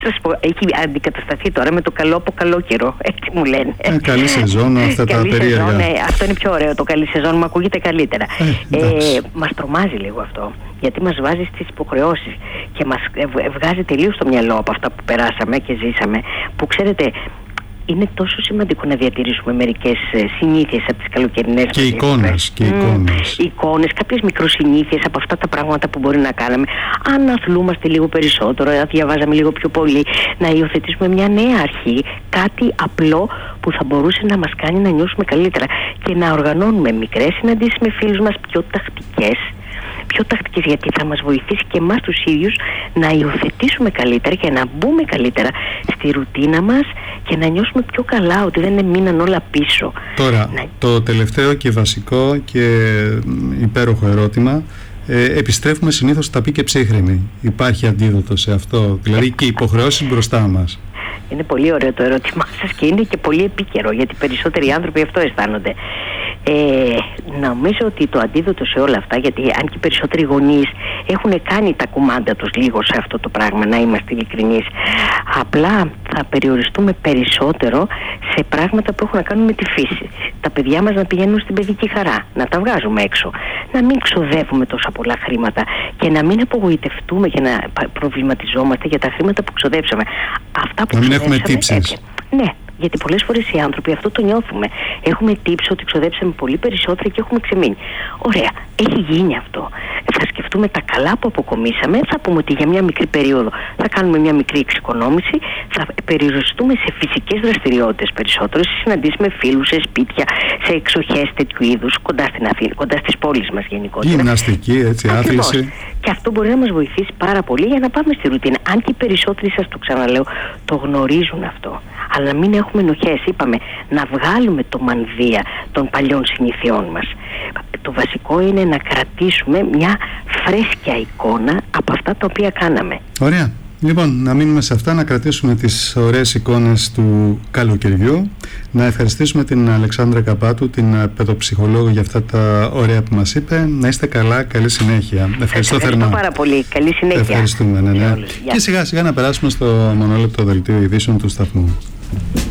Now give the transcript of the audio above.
Σας πω, έχει αντικατασταθεί τώρα με το καλό από καλό καιρό. Έτσι μου λένε. Καλή σεζόν, αυτά τα περίεργα. Αυτό είναι πιο ωραίο. Το καλή σεζόν μου ακούγεται καλύτερα. Μας τρομάζει λίγο αυτό. Γιατί μας βάζει στις υποχρεώσεις και μας βγάζει τελείως το μυαλό από αυτά που περάσαμε και ζήσαμε. Που ξέρετε, είναι τόσο σημαντικό να διατηρήσουμε μερικές συνήθειες από τις καλοκαιρινές και εικόνες. Εικόνες, κάποιες μικροσυνήθειες από αυτά τα πράγματα που μπορεί να κάναμε. Αν αθλούμαστε λίγο περισσότερο, να διαβάζαμε λίγο πιο πολύ, να υιοθετήσουμε μια νέα αρχή, κάτι απλό που θα μπορούσε να μας κάνει να νιώσουμε καλύτερα και να οργανώνουμε μικρές συναντήσεις με φίλους μας πιο τακτικές, γιατί θα μας βοηθήσει και εμάς τους ίδιους να υιοθετήσουμε καλύτερα και να μπούμε καλύτερα στη ρουτίνα μας και να νιώσουμε πιο καλά ότι δεν μείναν όλα πίσω. Τώρα, το τελευταίο και βασικό και υπέροχο ερώτημα, επιστρέφουμε συνήθως στα πει και ψύχρεμοι. Υπάρχει αντίδοτο σε αυτό, δηλαδή και υποχρεώσεις μπροστά μας? Είναι πολύ ωραίο το ερώτημά σας και είναι και πολύ επίκαιρο, γιατί περισσότεροι άνθρωποι αυτό αισθάνονται. Νομίζω ότι το αντίδοτο σε όλα αυτά, γιατί αν και οι περισσότεροι γονείς έχουν κάνει τα κουμάντα τους λίγο σε αυτό το πράγμα, να είμαστε ειλικρινείς, απλά θα περιοριστούμε περισσότερο σε πράγματα που έχουν να κάνουν με τη φύση. Τα παιδιά μας να πηγαίνουν στην παιδική χαρά, να τα βγάζουμε έξω, να μην ξοδεύουμε τόσα πολλά χρήματα και να μην απογοητευτούμε και να προβληματιζόμαστε για τα χρήματα που ξοδέψαμε. Αυτά που να μην έχουμε τύψεις. Ναι. Γιατί πολλές φορές οι άνθρωποι αυτό το νιώθουμε. Έχουμε τύψει ότι ξοδέψαμε πολύ περισσότερα και έχουμε ξεμείνει. Ωραία, έχει γίνει αυτό. Θα σκεφτούμε τα καλά που αποκομίσαμε, θα πούμε ότι για μια μικρή περίοδο θα κάνουμε μια μικρή εξοικονόμηση, θα περιοριστούμε σε φυσικές δραστηριότητες περισσότερο, σε συναντήσεις με φίλους, σε σπίτια, σε εξοχές τέτοιου είδους, κοντά στην Αθήνα, κοντά στις πόλεις μας γενικότερα. Γυμναστική, έτσι, άθληση. Και αυτό μπορεί να μας βοηθήσει πάρα πολύ για να πάμε στη ρουτίνα. Αν και οι περισσότεροι, σας το ξαναλέω, το γνωρίζουν αυτό. Αλλά να μην έχουμε ενοχές. Είπαμε να βγάλουμε το μανδύα των παλιών συνηθιών μας. Το βασικό είναι να κρατήσουμε μια φρέσκια εικόνα από αυτά τα οποία κάναμε. Ωραία. Λοιπόν, να μείνουμε σε αυτά, να κρατήσουμε τις ωραίες εικόνες του καλοκαιριού. Να ευχαριστήσουμε την Αλεξάνδρα Καπάτου, την παιδοψυχολόγο, για αυτά τα ωραία που μας είπε. Να είστε καλά, καλή συνέχεια. Ευχαριστώ θερμά. Πάρα πολύ. Καλή συνέχεια. Ευχαριστούμε, ναι. Και σιγά σιγά να περάσουμε στο μονόλεπτο δελτίο ειδήσεων του σταθμού.